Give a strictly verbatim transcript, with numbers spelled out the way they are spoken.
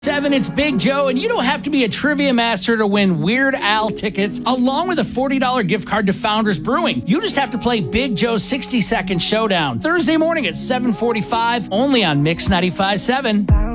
Seven, it's Big Joe, and you don't have to be a trivia master to win Weird Al tickets, along with a forty dollars gift card to Founders Brewing. You just have to play Big Joe's sixty second Showdown, Thursday morning at seven forty-five, only on Mix ninety-five point seven.